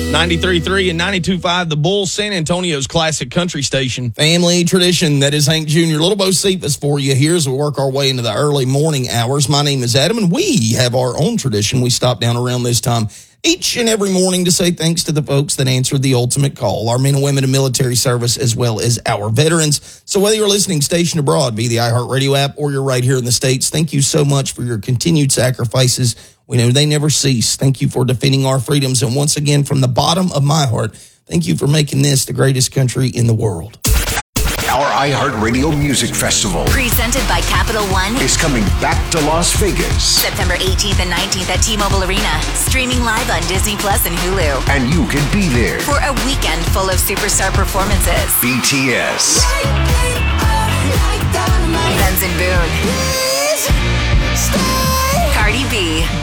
93.3 and 92.5, The Bull, San Antonio's classic country station. Family tradition, that is Hank Jr. Little Bo Cephas for you here as we work our way into the early morning hours. My name is Adam, and we have our own tradition. We stop down around this time each and every morning to say thanks to the folks that answered the ultimate call, our men and women in military service, as well as our veterans. So whether you're listening stationed abroad via the iHeartRadio app or you're right here in the States, thank you so much for your continued sacrifices. We know they never cease. Thank you for defending our freedoms. And once again, from the bottom of my heart, thank you for making this the greatest country in the world. Our iHeartRadio Music Festival, presented by Capital One, is coming back to Las Vegas. September 18th and 19th at T-Mobile Arena. Streaming live on Disney Plus and Hulu. And you can be there for a weekend full of superstar performances. BTS, Benson Boone, Cardi B,